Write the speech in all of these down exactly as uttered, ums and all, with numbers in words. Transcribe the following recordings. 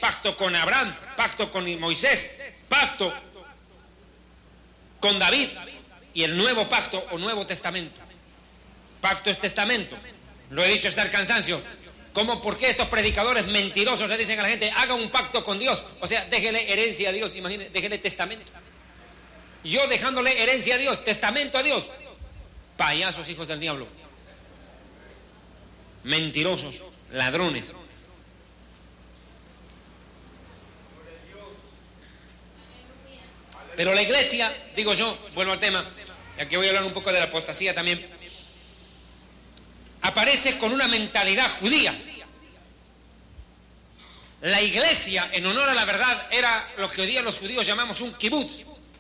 pacto con Abraham, pacto con Moisés, pacto con David y el nuevo pacto o nuevo testamento. Pacto es testamento. Lo he dicho hasta el cansancio. ¿Cómo? ¿Por qué estos predicadores mentirosos le dicen a la gente haga un pacto con Dios? O sea, déjele herencia a Dios, imagínense, déjele testamento. Yo dejándole herencia a Dios, testamento a Dios. Payasos, hijos del diablo. Mentirosos, ladrones. Pero la iglesia, digo yo, vuelvo al tema, ya que voy a hablar un poco de la apostasía también, aparece con una mentalidad judía. La iglesia, en honor a la verdad, era lo que hoy día los judíos llamamos un kibutz.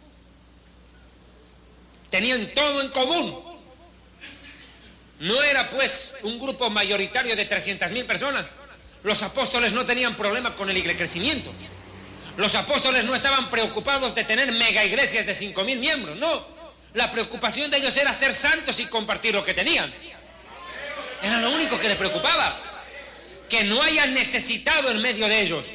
Tenían todo en común. No era pues un grupo mayoritario de trescientas mil personas. Los apóstoles no tenían problema con el crecimiento. Los apóstoles no estaban preocupados de tener mega iglesias de cinco mil miembros, no. La preocupación de ellos era ser santos y compartir lo que tenían. Era lo único que les preocupaba. Que no haya necesitado en medio de ellos.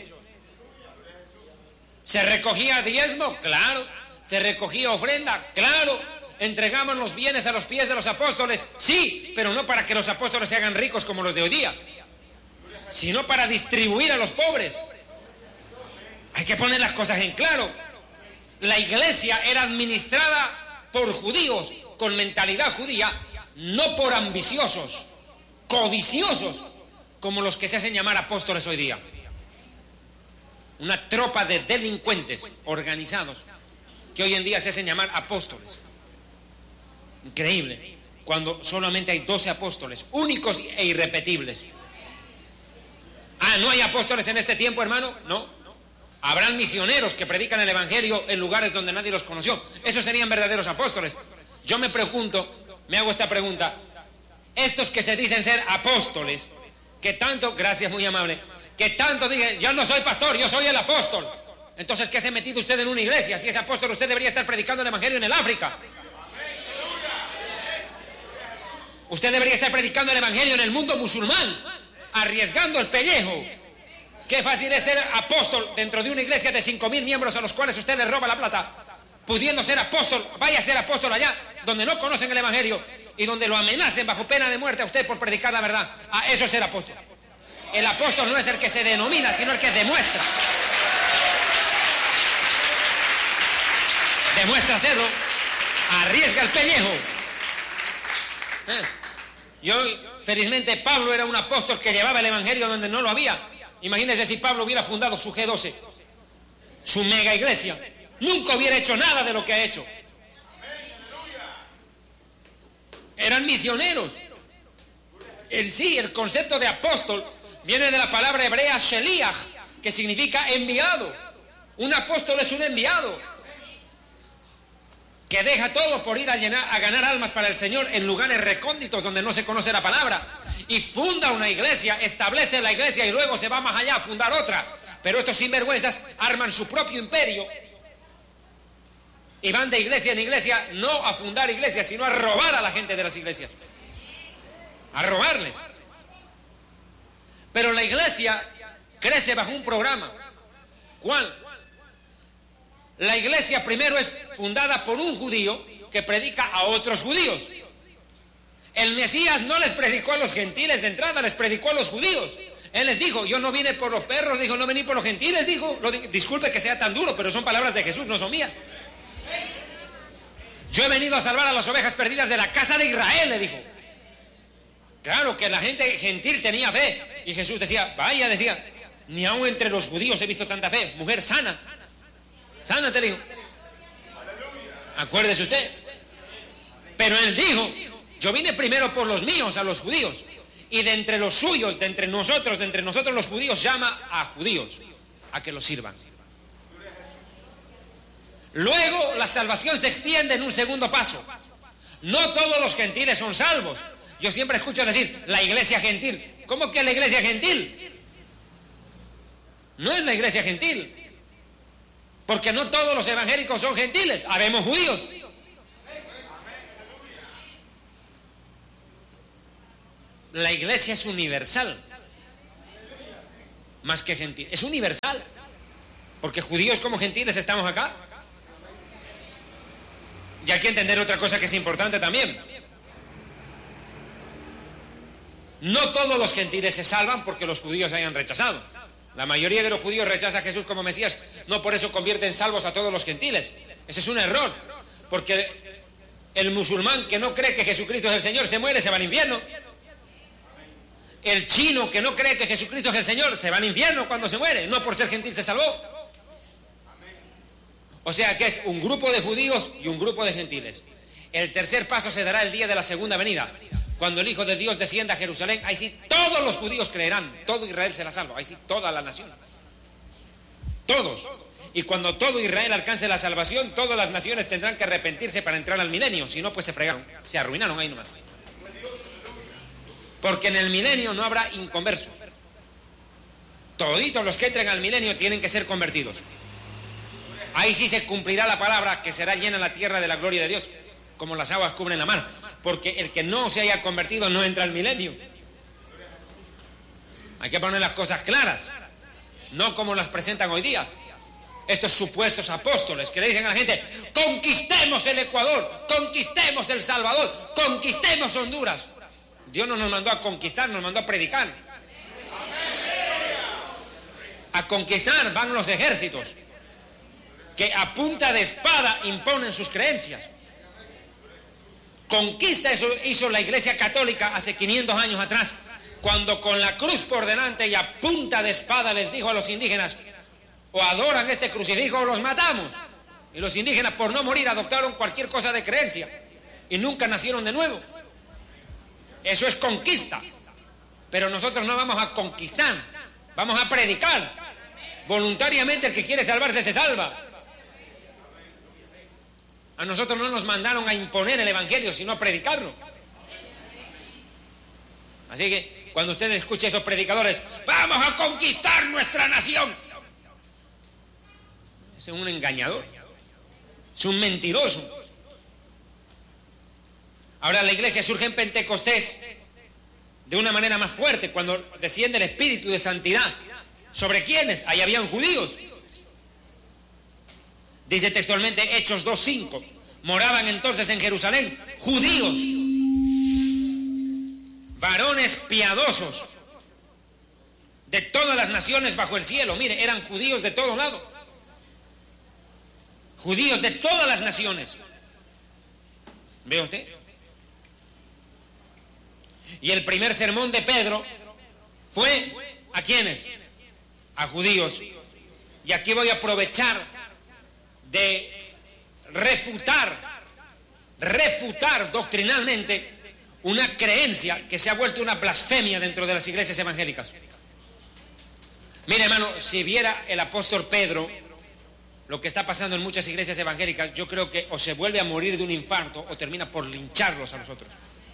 ¿Se recogía diezmo? Claro. ¿Se recogía ofrenda? Claro. ¿Entregamos los bienes a los pies de los apóstoles? Sí, pero no para que los apóstoles se hagan ricos como los de hoy día, sino para distribuir a los pobres. Hay que poner las cosas en claro. La iglesia era administrada por judíos con mentalidad judía, no por ambiciosos, codiciosos, como los que se hacen llamar apóstoles hoy día. Una tropa de delincuentes organizados que hoy en día se hacen llamar apóstoles. Increíble, cuando solamente hay doce apóstoles, únicos e irrepetibles. Ah, ¿no hay apóstoles en este tiempo, hermano? No. Habrán misioneros que predican el evangelio en lugares donde nadie los conoció. Esos serían verdaderos apóstoles. Yo me pregunto, me hago esta pregunta: estos que se dicen ser apóstoles, que tanto, gracias, muy amable, que tanto dicen, yo no soy pastor, yo soy el apóstol. Entonces, ¿qué se ha metido usted en una iglesia? Si es apóstol, usted debería estar predicando el evangelio en el África. Usted debería estar predicando el evangelio en el mundo musulmán, arriesgando el pellejo. Qué fácil es ser apóstol dentro de una iglesia de cinco mil miembros a los cuales usted le roba la plata. Pudiendo ser apóstol, vaya a ser apóstol allá donde no conocen el evangelio y donde lo amenacen bajo pena de muerte a usted por predicar la verdad. Ah, eso es ser apóstol. El apóstol no es el que se denomina, sino el que demuestra. Demuestra serlo, arriesga el pellejo. ¿Eh? Yo, felizmente, Pablo era un apóstol que llevaba el evangelio donde no lo había. Imagínense si Pablo hubiera fundado su G doce, su mega iglesia, nunca hubiera hecho nada de lo que ha hecho. Eran misioneros. El sí, el concepto de apóstol viene de la palabra hebrea sheliach, que significa enviado. Un apóstol es un enviado que deja todo por ir a, llenar, a ganar almas para el Señor en lugares recónditos donde no se conoce la palabra, y funda una iglesia, establece la iglesia y luego se va más allá a fundar otra. Pero estos sinvergüenzas arman su propio imperio y van de iglesia en iglesia, no a fundar iglesias, sino a robar a la gente de las iglesias, a robarles. Pero la iglesia crece bajo un programa. ¿Cuál? La iglesia primero es fundada por un judío que predica a otros judíos. El Mesías no les predicó a los gentiles de entrada, les predicó a los judíos. Él les dijo, yo no vine por los perros, dijo, no vení por los gentiles, dijo. Lo, disculpe que sea tan duro, pero son palabras de Jesús, no son mías. Yo he venido a salvar a las ovejas perdidas de la casa de Israel, le dijo. Claro que la gente gentil tenía fe. Y Jesús decía, vaya, decía, ni aún entre los judíos he visto tanta fe. Mujer sana. Sana, te dijo. Acuérdese usted. Pero él dijo, yo vine primero por los míos, a los judíos. Y de entre los suyos, de entre nosotros, de entre nosotros los judíos, llama a judíos a que los sirvan. Luego la salvación se extiende en un segundo paso. No todos los gentiles son salvos. Yo siempre escucho decir, la iglesia gentil. ¿Cómo que la iglesia gentil? No es la iglesia gentil. Porque no todos los evangélicos son gentiles. Habemos judíos. La iglesia es universal. más que gentiles. Es universal, porque judíos como gentiles estamos acá. Y hay que entender otra cosa que es importante también. No todos los gentiles se salvan porque los judíos hayan rechazado. La mayoría de los judíos rechaza a Jesús como Mesías, no por eso convierten salvos a todos los gentiles. Ese es un error, porque el musulmán que no cree que Jesucristo es el Señor se muere, se va al infierno. El chino que no cree que Jesucristo es el Señor se va al infierno cuando se muere, no por ser gentil se salvó. O sea que es un grupo de judíos y un grupo de gentiles. El tercer paso se dará el día de la segunda venida, cuando el Hijo de Dios descienda a Jerusalén. Ahí sí todos los judíos creerán, todo Israel será salvo, ahí sí toda la nación, todos. Y cuando todo Israel alcance la salvación, todas las naciones tendrán que arrepentirse para entrar al milenio, si no pues se fregaron, se arruinaron ahí nomás. Porque en el milenio no habrá inconversos. Toditos los que entren al milenio tienen que ser convertidos. Ahí sí se cumplirá la palabra, que será llena la tierra de la gloria de Dios, como las aguas cubren la mar. Porque el que no se haya convertido no entra al milenio. Hay que poner las cosas claras, no como las presentan hoy día estos supuestos apóstoles, que le dicen a la gente: conquistemos el Ecuador, conquistemos El Salvador, conquistemos Honduras. Dios no nos mandó a conquistar, nos mandó a predicar. A conquistar van los ejércitos que a punta de espada imponen sus creencias. Conquista eso hizo la Iglesia Católica hace quinientos años atrás, cuando con la cruz por delante y a punta de espada les dijo a los indígenas: o adoran este crucifijo o los matamos. Y los indígenas, por no morir, adoptaron cualquier cosa de creencia y nunca nacieron de nuevo. Eso es conquista. Pero nosotros no vamos a conquistar, vamos a predicar. Voluntariamente el que quiere salvarse se salva. A nosotros no nos mandaron a imponer el evangelio, sino a predicarlo. Así que cuando usted escuche a esos predicadores: vamos a conquistar nuestra nación, es un engañador, es un mentiroso. Ahora la iglesia surge en Pentecostés de una manera más fuerte, cuando desciende el Espíritu de Santidad. ¿Sobre quiénes? Ahí habían judíos. Dice textualmente Hechos dos cinco: moraban entonces en Jerusalén judíos, varones piadosos de todas las naciones bajo el cielo. Mire, eran judíos de todo lado, judíos de todas las naciones. ¿Ve usted? Y el primer sermón de Pedro fue ¿a quiénes? A judíos. Y aquí voy a aprovechar de refutar, refutar doctrinalmente una creencia que se ha vuelto una blasfemia dentro de las iglesias evangélicas. Mire, hermano, si viera el apóstol Pedro lo que está pasando en muchas iglesias evangélicas, yo creo que o se vuelve a morir de un infarto o termina por lincharlos a nosotros.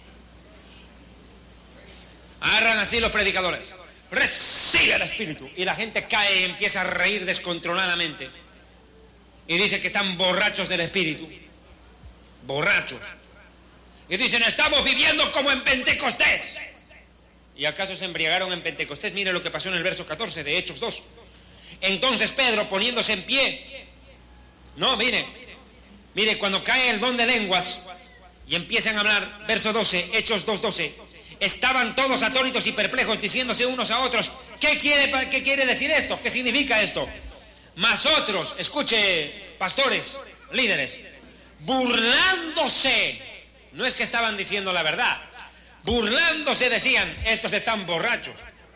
Agarran así los predicadores: recibe el Espíritu, y la gente cae y empieza a reír descontroladamente y dice que están borrachos del Espíritu, borrachos, y dicen: estamos viviendo como en Pentecostés. ¿Y acaso se embriagaron en Pentecostés? Mire lo que pasó en el verso catorce de Hechos dos. Entonces Pedro, poniéndose en pie, no, mire, mire, cuando cae el don de lenguas y empiezan a hablar, verso doce, Hechos dos doce, estaban todos atónitos y perplejos, diciéndose unos a otros: ¿qué quiere, qué quiere decir esto? ¿Qué significa esto? Mas otros, escuche, pastores, líderes, burlándose, no es que estaban diciendo la verdad, burlándose decían: estos están borrachos.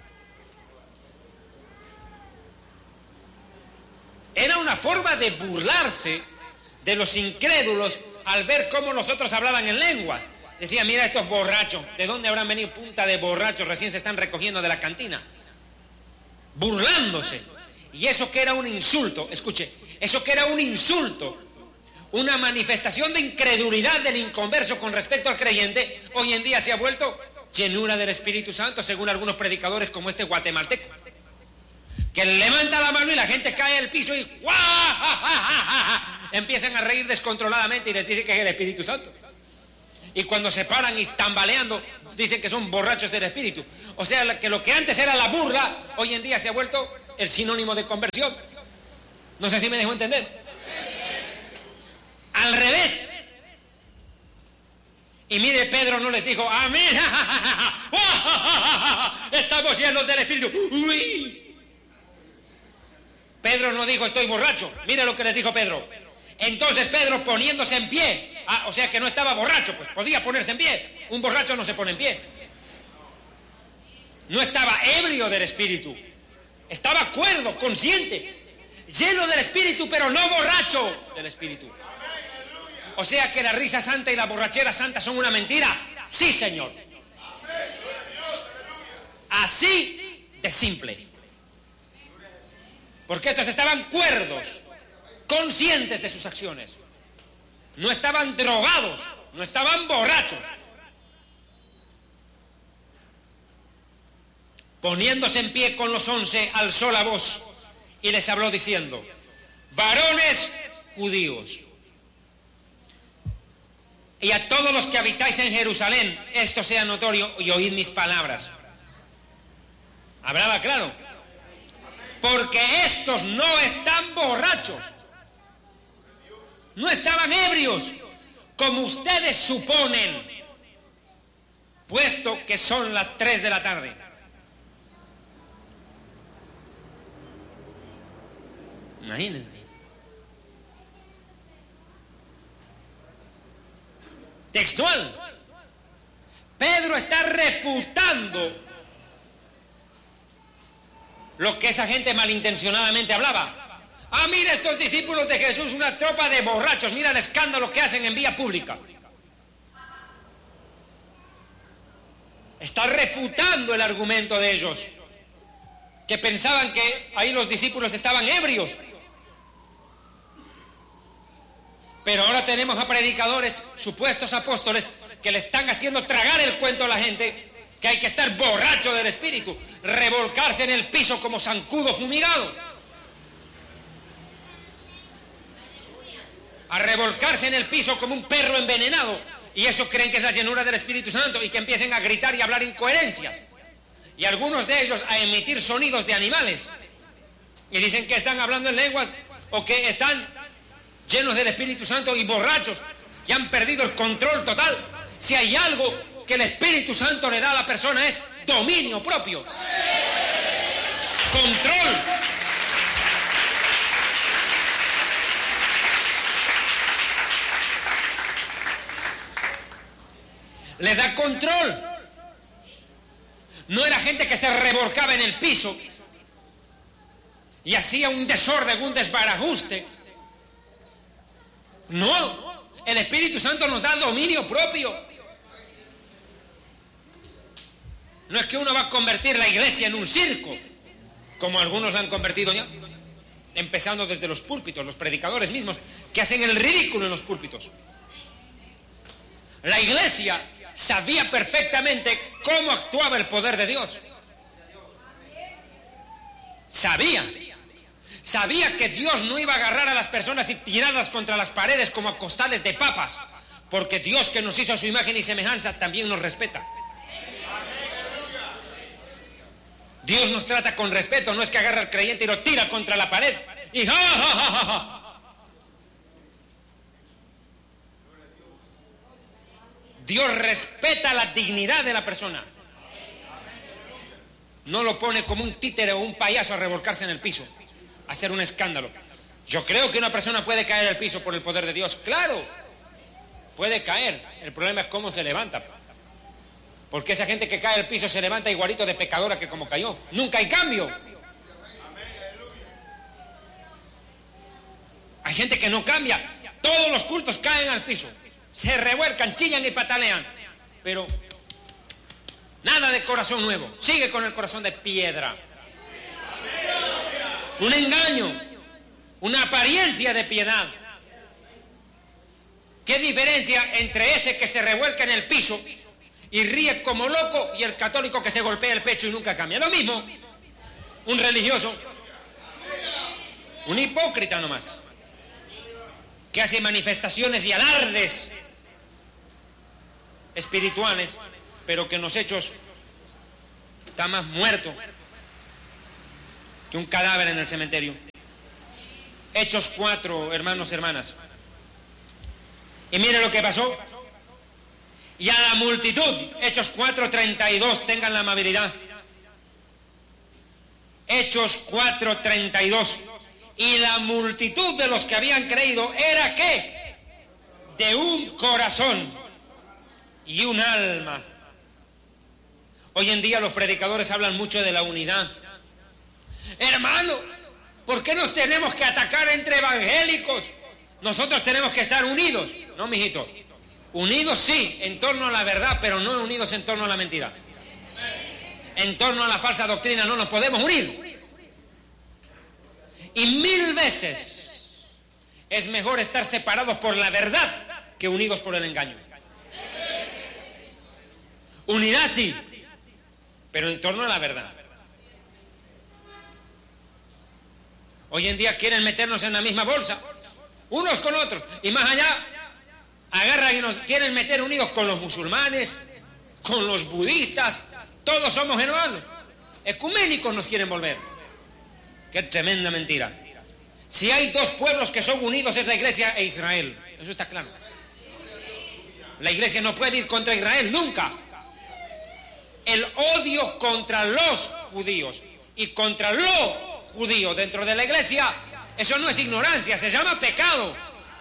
Era una forma de burlarse de los incrédulos al ver cómo los otros hablaban en lenguas. Decía: mira estos borrachos, ¿de dónde habrán venido? Punta de borrachos, recién se están recogiendo de la cantina. Burlándose. Y eso que era un insulto, escuche, eso que era un insulto, una manifestación de incredulidad del inconverso con respecto al creyente, hoy en día se ha vuelto llenura del Espíritu Santo, según algunos predicadores como este guatemalteco, que levanta la mano y la gente cae al piso y ¡guau! ¡Ja, ja, ja, ja! Empiezan a reír descontroladamente y les dice que es el Espíritu Santo. Y cuando se paran y tambaleando, dicen que son borrachos del espíritu. O sea, que lo que antes era la burla, hoy en día se ha vuelto el sinónimo de conversión. No sé si me dejo entender. Al revés. Y mire, Pedro no les dijo, amén, estamos llenos del espíritu. Uy. Pedro no dijo, estoy borracho. Mire lo que les dijo Pedro. Entonces Pedro, poniéndose en pie, ah, o sea que no estaba borracho, pues podía ponerse en pie. Un borracho no se pone en pie. No estaba ebrio del espíritu, estaba cuerdo, consciente, lleno del espíritu, pero no borracho del espíritu. O sea que la risa santa y la borrachera santa son una mentira. Sí, Señor. Así de simple. Porque estos estaban cuerdos, conscientes de sus acciones. No estaban drogados, no estaban borrachos. Poniéndose en pie con los once, alzó la voz y les habló diciendo: varones judíos, y a todos los que habitáis en Jerusalén, esto sea notorio y oíd mis palabras. Hablaba claro. Porque estos no están borrachos, no estaban ebrios, como ustedes suponen, puesto que son las tres de la tarde. Imagínense. Textual. Pedro está refutando lo que esa gente malintencionadamente hablaba. Ah, mira estos discípulos de Jesús, una tropa de borrachos, mira el escándalo que hacen en vía pública. Está refutando el argumento de ellos, que pensaban que ahí los discípulos estaban ebrios. Pero ahora tenemos a predicadores, supuestos apóstoles, que le están haciendo tragar el cuento a la gente, que hay que estar borracho del espíritu, revolcarse en el piso como zancudo fumigado, a revolcarse en el piso como un perro envenenado, y eso creen que es la llenura del Espíritu Santo, y que empiecen a gritar y a hablar incoherencias, y algunos de ellos a emitir sonidos de animales, y dicen que están hablando en lenguas, o que están llenos del Espíritu Santo y borrachos, y han perdido el control total. Si hay algo que el Espíritu Santo le da a la persona es dominio propio, control. Le da control. No era gente que se revolcaba en el piso y hacía un desorden, un desbarajuste. No, el Espíritu Santo nos da dominio propio. No es que uno va a convertir la iglesia en un circo, como algunos la han convertido ya, empezando desde los púlpitos, los predicadores mismos, que hacen el ridículo en los púlpitos. La iglesia sabía perfectamente cómo actuaba el poder de Dios. Sabía. Sabía que Dios no iba a agarrar a las personas y tirarlas contra las paredes como a costales de papas, porque Dios, que nos hizo a su imagen y semejanza, también nos respeta. Dios nos trata con respeto, no es que agarra al creyente y lo tira contra la pared y ja, ja, ja, ja, ja. Dios respeta la dignidad de la persona. No lo pone como un títere o un payaso a revolcarse en el piso, a hacer un escándalo. Yo creo que una persona puede caer al piso por el poder de Dios. Claro, puede caer. El problema es cómo se levanta. Porque esa gente que cae al piso se levanta igualito de pecadora que como cayó. Nunca hay cambio. Hay gente que no cambia. Todos los cultos caen al piso. Se revuelcan, chillan y patalean. Pero nada de corazón nuevo. Sigue con el corazón de piedra. Un engaño. Una apariencia de piedad. ¿Qué diferencia entre ese que se revuelca en el piso y ríe como loco y el católico que se golpea el pecho y nunca cambia? Lo mismo. Un religioso, un hipócrita nomás, que hace manifestaciones y alardes espirituales, pero que en los hechos está más muerto que un cadáver en el cementerio. Hechos cuatro, hermanos, hermanas. Y mire lo que pasó. Y a la multitud, Hechos cuatro treinta y dos, tengan la amabilidad. Hechos cuatro treinta y dos. Y la multitud de los que habían creído era ¿qué? De un corazón y un alma. Hoy en día los predicadores hablan mucho de la unidad. Hermano, ¿por qué nos tenemos que atacar entre evangélicos? Nosotros tenemos que estar unidos. No, mijito. Unidos sí, en torno a la verdad, pero no unidos en torno a la mentira. En torno a la falsa doctrina no nos podemos unir. Y mil veces es mejor estar separados por la verdad que unidos por el engaño. Unidad sí, pero en torno a la verdad. Hoy en día quieren meternos en la misma bolsa, unos con otros, y más allá agarran y nos quieren meter unidos con los musulmanes, con los budistas. Todos somos hermanos. Ecuménicos nos quieren volver. Qué tremenda mentira. Si hay dos pueblos que son unidos es la Iglesia e Israel. Eso está claro. La Iglesia no puede ir contra Israel nunca. El odio contra los judíos y contra lo judío dentro de la Iglesia, eso no es ignorancia, se llama pecado.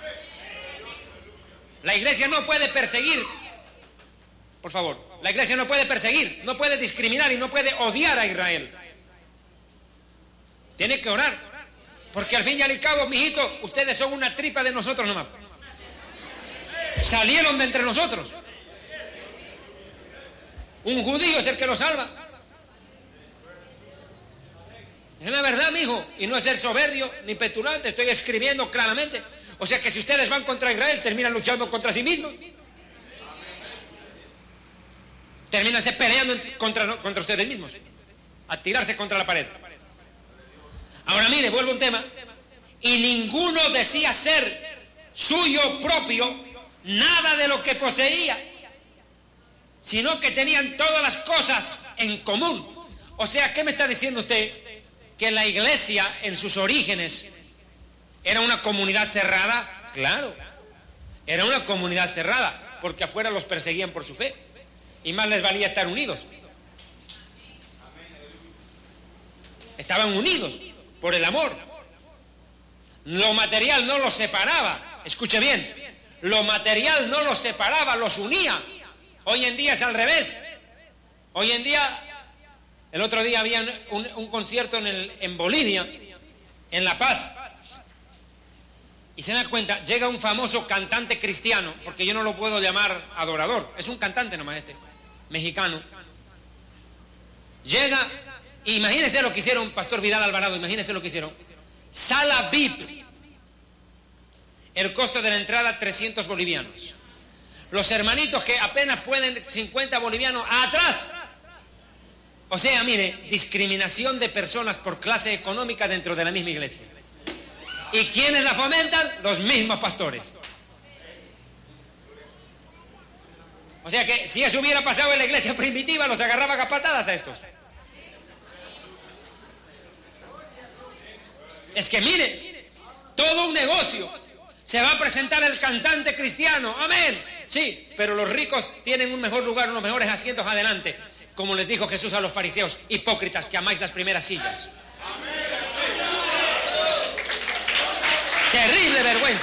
La Iglesia no puede perseguir, por favor, la Iglesia no puede perseguir, no puede discriminar y no puede odiar a Israel. Tiene que orar, porque al fin y al cabo, mijito, ustedes son una tripa de nosotros nomás. Salieron de entre nosotros. Un judío es el que lo salva. Es la verdad, mijo, y no es ser soberbio ni petulante, estoy escribiendo claramente. O sea que si ustedes van contra Israel, terminan luchando contra sí mismos. Terminan se peleando contra, contra ustedes mismos, a tirarse contra la pared. Ahora mire, vuelvo a un tema. Y ninguno decía ser suyo propio nada de lo que poseía, sino que tenían todas las cosas en común. O sea, ¿qué me está diciendo usted? Que la Iglesia en sus orígenes era una comunidad cerrada. Claro, era una comunidad cerrada, porque afuera los perseguían por su fe y más les valía estar unidos. Estaban unidos por el amor. Lo material no los separaba. Escuche bien, lo material no los separaba, los unía. Hoy en día es al revés. Hoy en día, el otro día había un, un concierto en, el, en Bolivia, en La Paz, y se da cuenta, llega un famoso cantante cristiano, porque yo no lo puedo llamar adorador, es un cantante nomás este, mexicano. Llega, e imagínense lo que hicieron, Pastor Vidal Alvarado, imagínense lo que hicieron. Sala V I P, el costo de la entrada trescientos bolivianos. Los hermanitos que apenas pueden cincuenta bolivianos atrás. O sea, mire, discriminación de personas por clase económica dentro de la misma iglesia. ¿Y quiénes la fomentan? Los mismos pastores. O sea que si eso hubiera pasado en la iglesia primitiva, los agarraban a patadas a estos. Es que mire, todo un negocio. Se va a presentar el cantante cristiano, amén. Sí, pero los ricos tienen un mejor lugar, unos mejores asientos adelante. Como les dijo Jesús a los fariseos, hipócritas que amáis las primeras sillas. Terrible vergüenza.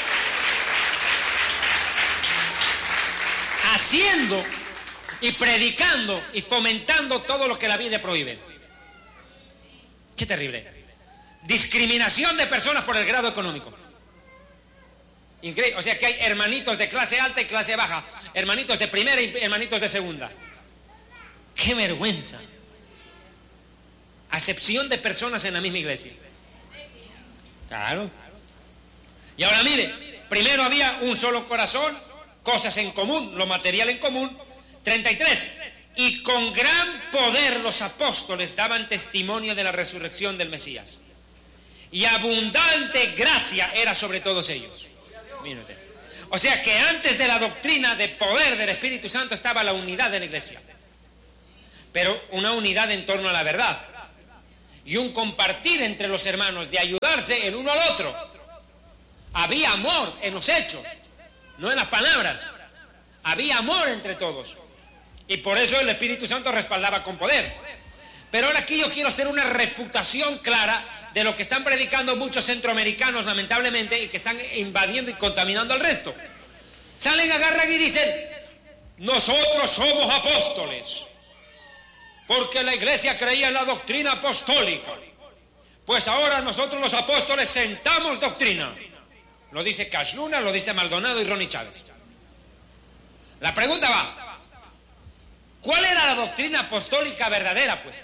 Haciendo y predicando y fomentando todo lo que la Biblia prohíbe. Qué terrible. Discriminación de personas por el grado económico. Increíble. O sea que hay hermanitos de clase alta y clase baja, hermanitos de primera y hermanitos de segunda. ¡Qué vergüenza! Acepción de personas en la misma iglesia. Claro. Y ahora mire, primero había un solo corazón, cosas en común, lo material en común. treinta y tres. Y con gran poder los apóstoles daban testimonio de la resurrección del Mesías. Y abundante gracia era sobre todos ellos. Mírate. O sea que antes de la doctrina de poder del Espíritu Santo estaba la unidad de la iglesia. Pero una unidad en torno a la verdad. Y un compartir entre los hermanos, de ayudarse el uno al otro. Había amor en los hechos, no en las palabras. Había amor entre todos. Y por eso el Espíritu Santo respaldaba con poder. Pero ahora aquí yo quiero hacer una refutación clara de lo que están predicando muchos centroamericanos, lamentablemente, y que están invadiendo y contaminando al resto. Salen, agarran y dicen: nosotros somos apóstoles, porque la iglesia creía en la doctrina apostólica. Pues ahora nosotros los apóstoles sentamos doctrina. Lo dice Cash Luna, lo dice Maldonado y Ronnie Chávez. La pregunta va: ¿cuál era la doctrina apostólica verdadera, pues?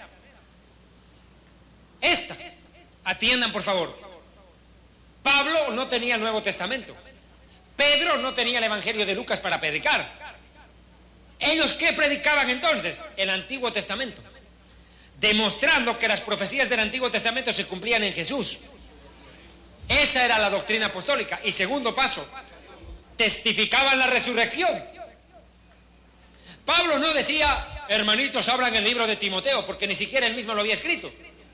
Esta. Atiendan, por favor. Pablo no tenía el Nuevo Testamento. Pedro no tenía el Evangelio de Lucas para predicar. ¿Ellos qué predicaban entonces? El Antiguo Testamento. Demostrando que las profecías del Antiguo Testamento se cumplían en Jesús. Esa era la doctrina apostólica. Y segundo paso, testificaban la resurrección. Pablo no decía: hermanitos, abran el libro de Timoteo, porque ni siquiera él mismo lo había escrito.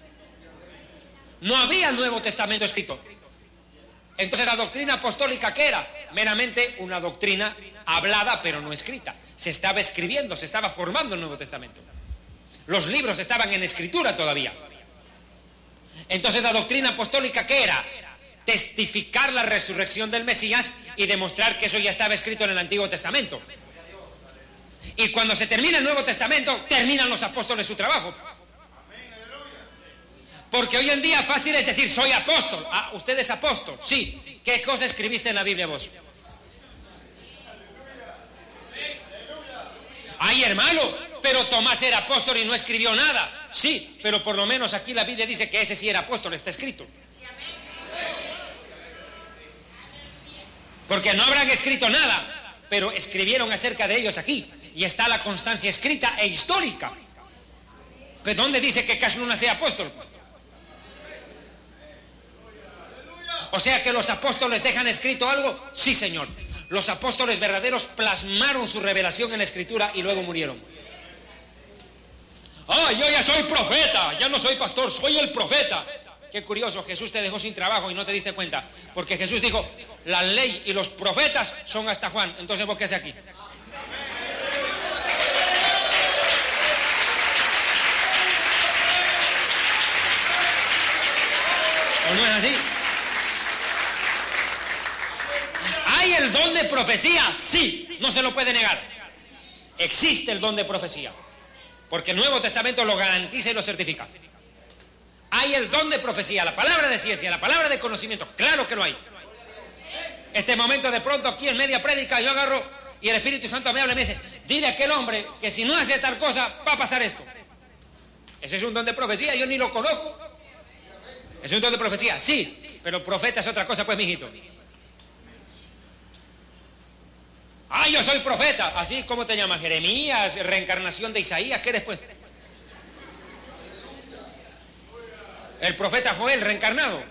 No había el Nuevo Testamento escrito. Entonces, la doctrina apostólica, ¿qué era? Meramente una doctrina hablada, pero no escrita. Se estaba escribiendo, se estaba formando el Nuevo Testamento. Los libros estaban en escritura todavía. Entonces, la doctrina apostólica, ¿qué era? Testificar la resurrección del Mesías y demostrar que eso ya estaba escrito en el Antiguo Testamento. Y cuando se termina el Nuevo Testamento, terminan los apóstoles su trabajo. Porque hoy en día fácil es decir: soy apóstol. Ah, ¿usted es apóstol? Sí. ¿Qué cosa escribiste en la Biblia vos? Ay, hermano, pero Tomás era apóstol y no escribió nada. Sí, pero por lo menos aquí la Biblia dice que ese sí era apóstol, está escrito. Porque no habrán escrito nada, pero escribieron acerca de ellos aquí. Y está la constancia escrita e histórica. ¿Pero dónde dice que Cash Luna sea apóstol? O sea que los apóstoles dejan escrito algo. Sí, señor. Los apóstoles verdaderos plasmaron su revelación en la escritura y luego murieron. Ah, yo ya soy profeta, ya no soy pastor, soy el profeta. Qué curioso, Jesús te dejó sin trabajo y no te diste cuenta. Porque Jesús dijo: la ley y los profetas son hasta Juan. Entonces, ¿vos qué haces aquí? ¿O no es así? ¿Hay el don de profecía? Sí, no se lo puede negar. Existe el don de profecía, porque el Nuevo Testamento lo garantiza y lo certifica. Hay el don de profecía, la palabra de ciencia, la palabra de conocimiento. Claro que lo hay. Este momento, de pronto, aquí en media prédica, yo agarro y el Espíritu Santo me habla y me dice: dile a aquel hombre que si no hace tal cosa va a pasar esto. Ese es un don de profecía, yo ni lo conozco. Es un don de profecía, sí, pero profeta es otra cosa, pues, mijito. Ah, yo soy profeta. Así, ¿cómo te llamas? Jeremías, reencarnación de Isaías. ¿Qué eres, pues? El profeta Joel reencarnado.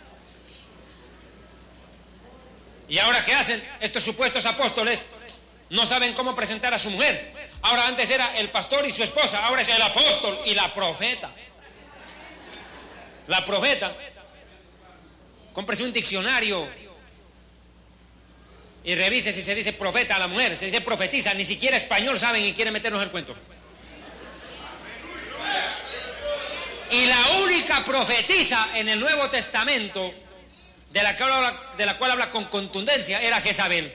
¿Y ahora qué hacen? Estos supuestos apóstoles no saben cómo presentar a su mujer. Ahora, antes era el pastor y su esposa, ahora es el apóstol y la profeta. La profeta. Cómprese un diccionario y revise si se dice profeta a la mujer, se dice profetiza. Ni siquiera español saben y quieren meternos el cuento. Y la única profetisa en el Nuevo Testamento de la cual habla, de la cual habla con contundencia era Jezabel,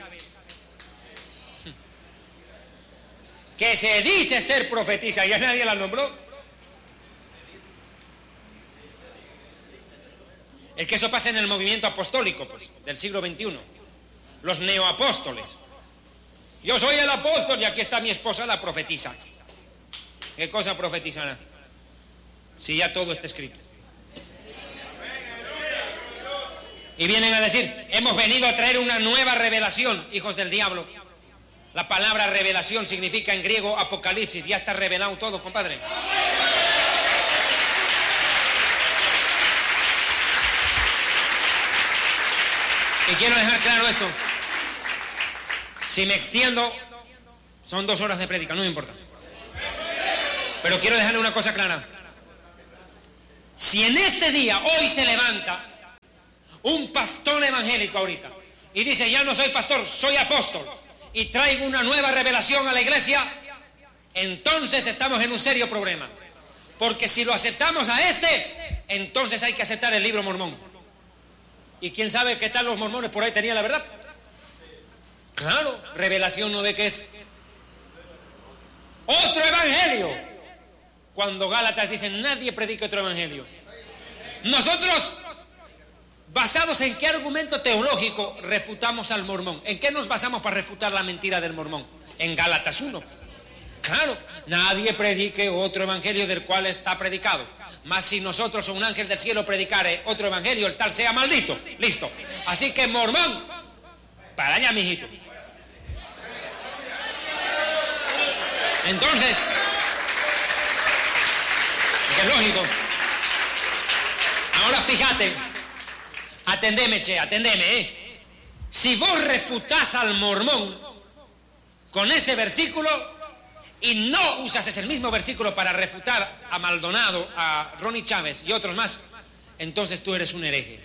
que se dice ser profetisa. ¿Ya nadie la nombró? Es que eso pasa en el movimiento apostólico, pues, del siglo veintiuno. Los neoapóstoles. Yo soy el apóstol y aquí está mi esposa, la profetisa. ¿Qué cosa profetizará? Si ya todo está escrito. Y vienen a decir: hemos venido a traer una nueva revelación, hijos del diablo. La palabra revelación significa en griego apocalipsis. Ya está revelado todo, compadre. Y quiero dejar claro esto. Si me extiendo, son dos horas de prédica, no me importa. Pero quiero dejarle una cosa clara. Si en este día, hoy se levanta un pastor evangélico ahorita y dice, ya no soy pastor, soy apóstol, y traigo una nueva revelación a la iglesia, entonces estamos en un serio problema. Porque si lo aceptamos a este, entonces hay que aceptar el libro mormón. Y quién sabe qué tal los mormones por ahí tenían la verdad. Claro, revelación no ve que es otro evangelio. Cuando Gálatas dicen, nadie predica otro evangelio. Nosotros, ¿basados en qué argumento teológico refutamos al mormón? ¿En qué nos basamos para refutar la mentira del mormón? En Gálatas uno. Claro, nadie predique otro evangelio del cual está predicado. Mas si nosotros o un ángel del cielo predicare otro evangelio, el tal sea maldito. Listo. Así que mormón, para allá, mijito. Entonces, es lógico. Ahora fíjate, atendeme, che, atendeme, ¿eh? Si vos refutás al mormón con ese versículo y no usas ese mismo versículo para refutar a Maldonado, a Ronnie Chávez y otros más, entonces tú eres un hereje.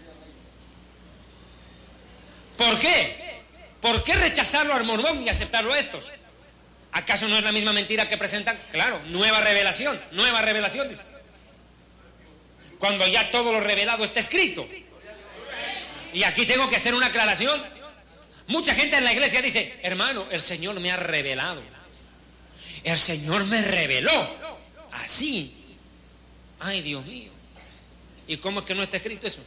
¿Por qué? ¿Por qué rechazarlo al mormón y aceptarlo a estos? ¿Acaso no es la misma mentira que presentan? Claro, nueva revelación, nueva revelación, dice. Cuando ya todo lo revelado está escrito. Y aquí tengo que hacer una aclaración. Mucha gente en la iglesia dice, hermano, el Señor me ha revelado. El Señor me reveló. Así. Ay, Dios mío. ¿Y cómo es que no está escrito eso?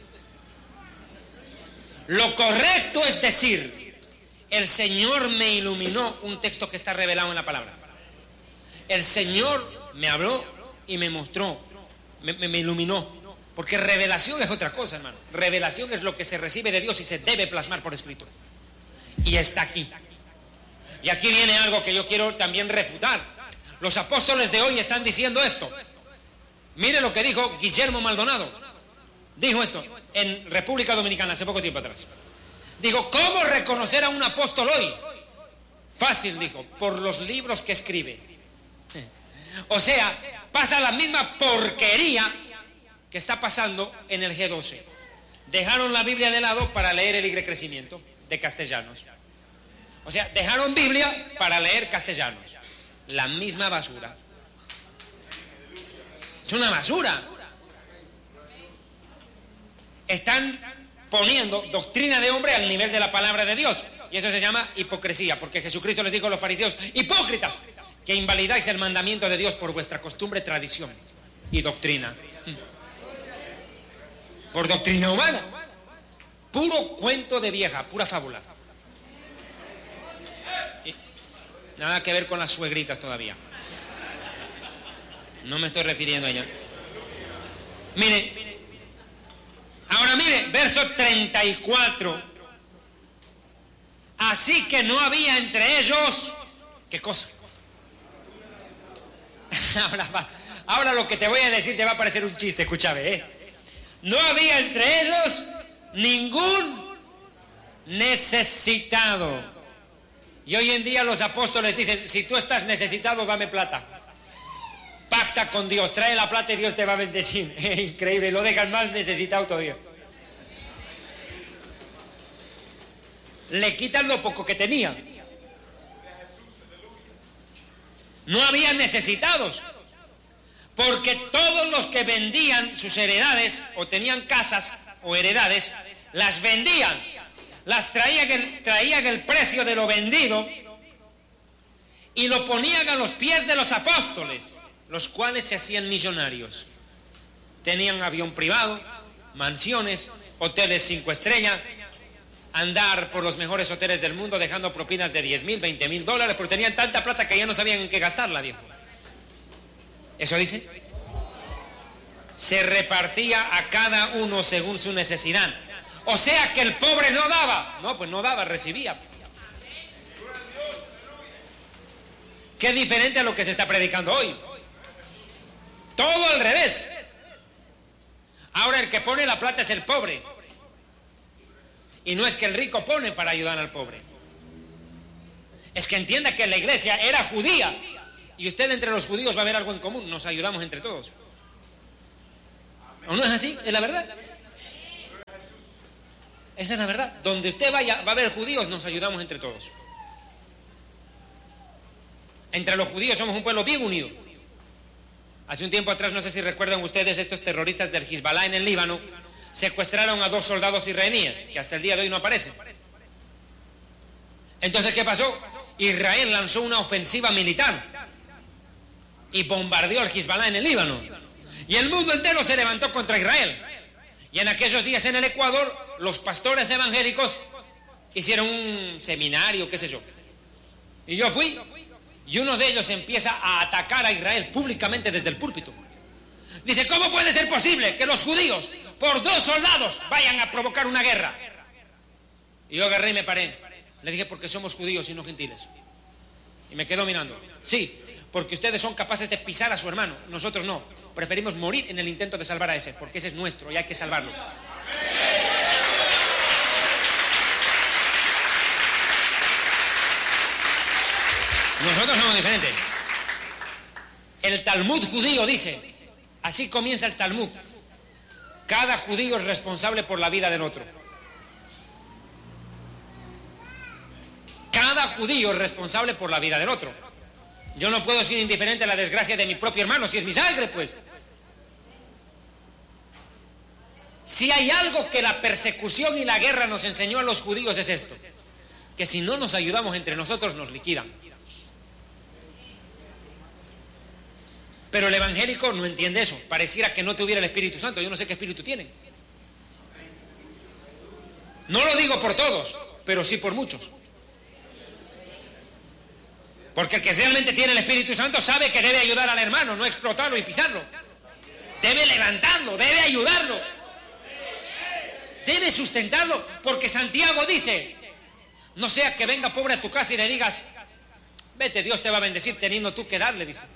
Lo correcto es decir, el Señor me iluminó, un texto que está revelado en la palabra. El Señor me habló y me mostró, me, me, me iluminó. Porque revelación es otra cosa, hermano. Revelación es lo que se recibe de Dios y se debe plasmar por escrito. Y está aquí. Y aquí viene algo que yo quiero también refutar. Los apóstoles de hoy están diciendo esto. Mire lo que dijo Guillermo Maldonado. Dijo esto en República Dominicana hace poco tiempo atrás. Dijo, ¿cómo reconocer a un apóstol hoy? Fácil, dijo, por los libros que escribe. O sea, pasa la misma porquería que está pasando en el G doce. Dejaron la Biblia de lado para leer el Libre Crecimiento de Castellanos. O sea, dejaron Biblia para leer Castellanos. La misma basura. Es una basura. Están poniendo doctrina de hombre al nivel de la palabra de Dios. Y eso se llama hipocresía, porque Jesucristo les dijo a los fariseos, hipócritas, que invalidáis el mandamiento de Dios por vuestra costumbre, tradición y doctrina. Por doctrina humana. Puro cuento de vieja, pura fábula. Y nada que ver con las suegritas todavía. No me estoy refiriendo a ella. Mire, ahora mire, verso treinta y cuatro. Así que no había entre ellos, ¿qué cosa? Ahora, va, ahora lo que te voy a decir te va a parecer un chiste, escúchame, ¿eh? No había entre ellos ningún necesitado. Y hoy en día los apóstoles dicen, si tú estás necesitado, dame plata. Pacta con Dios, trae la plata y Dios te va a bendecir. Increíble, lo dejan más necesitado todavía. Le quitan lo poco que tenía. No había necesitados. Porque todos los que vendían sus heredades, o tenían casas o heredades, las vendían, las traían el, traían el precio de lo vendido y lo ponían a los pies de los apóstoles, los cuales se hacían millonarios. Tenían avión privado, mansiones, hoteles cinco estrellas, andar por los mejores hoteles del mundo dejando propinas de diez mil, veinte mil dólares, porque tenían tanta plata que ya no sabían en qué gastarla, viejo. ¿Eso dice? Se repartía a cada uno según su necesidad. O sea que el pobre no daba. No, pues no daba, recibía. Qué diferente a lo que se está predicando hoy. Todo al revés. Ahora el que pone la plata es el pobre. Y no es que el rico pone para ayudar al pobre. Es que entienda que la iglesia era judía. Y usted entre los judíos va a ver algo en común. Nos ayudamos entre todos. ¿O no es así? ¿Es la verdad? Esa es la verdad. Donde usted vaya va a haber judíos, nos ayudamos entre todos. Entre los judíos somos un pueblo bien unido. Hace un tiempo atrás, no sé si recuerdan ustedes, estos terroristas del Hezbollah en el Líbano secuestraron a dos soldados israelíes que hasta el día de hoy no aparecen. Entonces, ¿qué pasó? Israel lanzó una ofensiva militar y bombardeó al Hezbollah en el Líbano. Y el mundo entero se levantó contra Israel. Y en aquellos días en el Ecuador, los pastores evangélicos hicieron un seminario, qué sé yo. Y yo fui, y uno de ellos empieza a atacar a Israel públicamente desde el púlpito. Dice, ¿cómo puede ser posible que los judíos, por dos soldados, vayan a provocar una guerra? Y yo agarré y me paré. Le dije, porque somos judíos y no gentiles. Y me quedó mirando. Sí, porque ustedes son capaces de pisar a su hermano, nosotros no. Preferimos morir en el intento de salvar a ese, porque ese es nuestro y hay que salvarlo. Nosotros somos diferentes. El Talmud judío dice, así comienza el Talmud: cada judío es responsable por la vida del otro. Cada judío es responsable por la vida del otro. Yo no puedo ser indiferente a la desgracia de mi propio hermano, si es mi sangre, pues. Si hay algo que la persecución y la guerra nos enseñó a los judíos es esto: que si no nos ayudamos entre nosotros nos liquidan. Pero el evangélico no entiende eso. Pareciera que no tuviera el Espíritu Santo. Yo no sé qué espíritu tienen. No lo digo por todos, pero sí por muchos. Porque el que realmente tiene el Espíritu Santo sabe que debe ayudar al hermano, no explotarlo y pisarlo. Debe levantarlo, debe ayudarlo, debe sustentarlo. Porque Santiago dice, no sea que venga pobre a tu casa y le digas, vete, Dios te va a bendecir teniendo tú que darle, dice.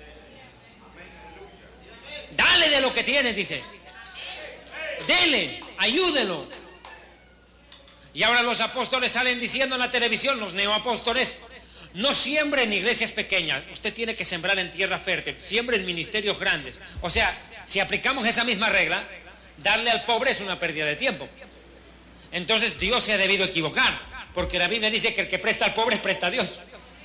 Dale de lo que tienes, dice. Dele, ayúdelo. Y ahora los apóstoles salen diciendo en la televisión, los neoapóstoles, no siembre en iglesias pequeñas, usted tiene que sembrar en tierra fértil, siembre en ministerios grandes. O sea, si aplicamos esa misma regla, darle al pobre es una pérdida de tiempo. Entonces Dios se ha debido equivocar, porque la Biblia dice que el que presta al pobre presta a Dios.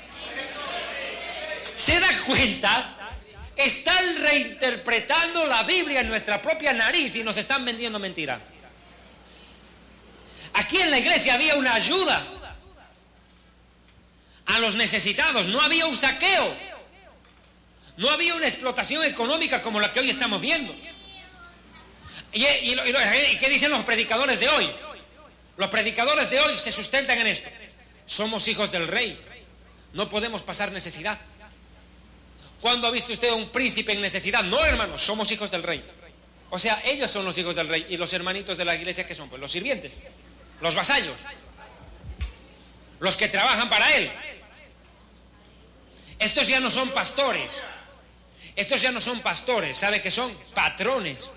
¿Se da cuenta? Están reinterpretando la Biblia en nuestra propia nariz y nos están vendiendo mentira. Aquí en la iglesia había una ayuda a los necesitados, no había un saqueo, no había una explotación económica como la que hoy estamos viendo. ¿Y, y, y, y qué dicen los predicadores de hoy? Los predicadores de hoy se sustentan en esto: somos hijos del rey, no podemos pasar necesidad. ¿Cuándo ha visto usted a un príncipe en necesidad? No, hermanos, somos hijos del rey. O sea, ellos son los hijos del rey. Y los hermanitos de la iglesia, ¿qué son? Pues los sirvientes, los vasallos, los que trabajan para él. Estos ya no son pastores. Estos ya no son pastores. ¿Sabe qué son? Patrones.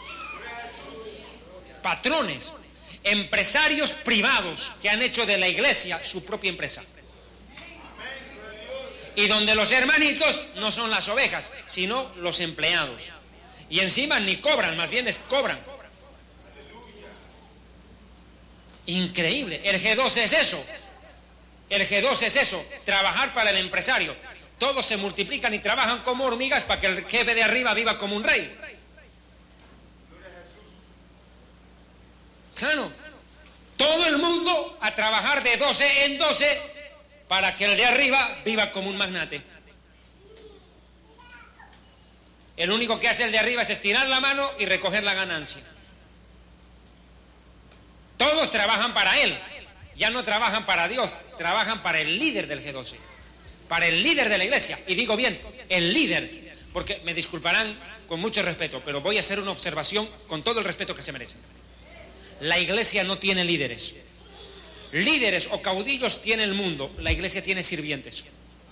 Patrones. Empresarios privados que han hecho de la iglesia su propia empresa. Y donde los hermanitos no son las ovejas, sino los empleados. Y encima ni cobran, más bien les cobran. Increíble. El G doce es eso. El G doce es eso, trabajar para el empresario. Todos se multiplican y trabajan como hormigas para que el jefe de arriba viva como un rey. Claro. Todo el mundo a trabajar de doce en doce para que el de arriba viva como un magnate. El único que hace el de arriba es estirar la mano y recoger la ganancia. Todos trabajan para él. Ya no trabajan para Dios, trabajan para el líder del G doce, para el líder de la iglesia. Y digo bien, el líder, porque me disculparán con mucho respeto, pero voy a hacer una observación con todo el respeto que se merecen. La iglesia no tiene líderes. Líderes o caudillos tiene el mundo, la iglesia tiene sirvientes.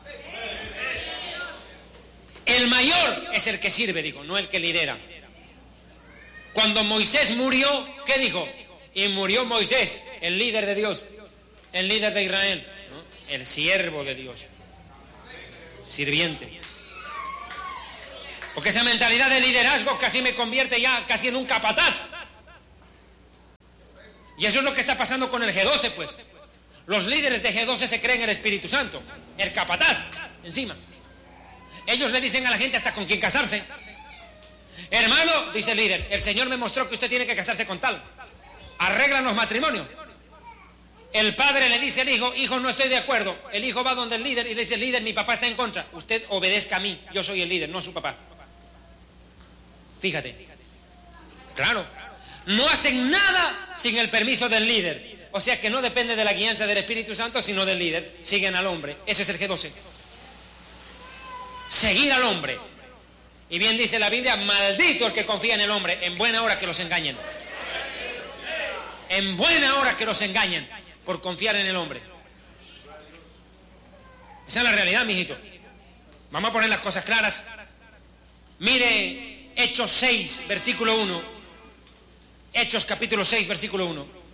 El mayor es el que sirve, digo, no el que lidera. Cuando Moisés murió, ¿qué dijo? Y murió Moisés, el líder de Dios, el líder de Israel, ¿no? el siervo de Dios, sirviente. Porque esa mentalidad de liderazgo casi me convierte ya casi en un capataz. Y eso es lo que está pasando con el G doce, pues. Los líderes de G doce se creen el Espíritu Santo, el capataz, encima. Ellos le dicen a la gente hasta con quién casarse. Hermano, dice el líder, el Señor me mostró que usted tiene que casarse con tal. Arreglan los matrimonios. El padre le dice al hijo, hijo, no estoy de acuerdo. El hijo va donde el líder y le dice, líder, mi papá está en contra. Usted obedezca a mí, yo soy el líder, no su papá. Fíjate. Claro. No hacen nada sin el permiso del líder. O sea que no depende de la guianza del Espíritu Santo, sino del líder. Siguen al hombre. Ese es el G doce. Seguir al hombre. Y bien dice la Biblia, maldito el que confía en el hombre, en buena hora que los engañen. En buena hora que los engañen por confiar en el hombre. Esa es la realidad, mijito. Vamos a poner las cosas claras. Mire Hechos seis, versículo uno. Hechos capítulo seis, versículo uno.